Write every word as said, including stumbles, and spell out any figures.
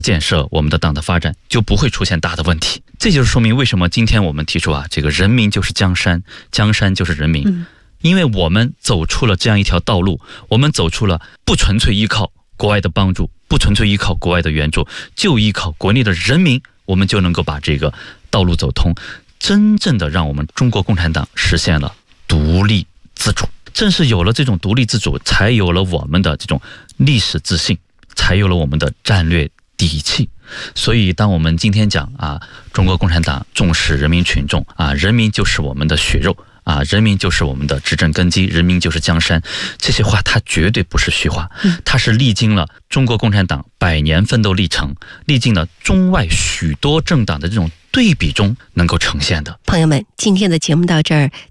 建设，我们的党的发展就不会出现大的问题。这就是说明为什么今天我们提出啊，这个人民就是江山，江山就是人民。嗯，因为我们走出了这样一条道路，我们走出了不纯粹依靠国外的帮助，不纯粹依靠国外的援助，就依靠国内的人民，我们就能够把这个道路走通，真正的让我们中国共产党实现了独立自主。正是有了这种独立自主，才有了我们的这种历史自信，才有了我们的战略底气。所以当我们今天讲啊，中国共产党重视人民群众啊，人民就是我们的血肉啊，人民就是我们的执政根基，人民就是江山，这些话它绝对不是虚话，它是历经了中国共产党百年奋斗历程，历经了中外许多政党的这种对比中能够呈现的。 朋友们，今天的节目到这儿